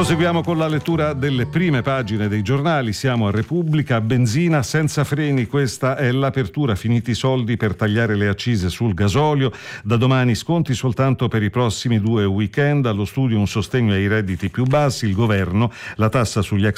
Proseguiamo con la lettura delle prime pagine dei giornali. Siamo a Repubblica. Benzina senza freni, questa è l'apertura. Finiti i soldi per tagliare le accise sul gasolio. Da domani sconti soltanto per i prossimi 2 weekend. Allo studio un sostegno ai redditi più bassi. Il governo, la tassa sugli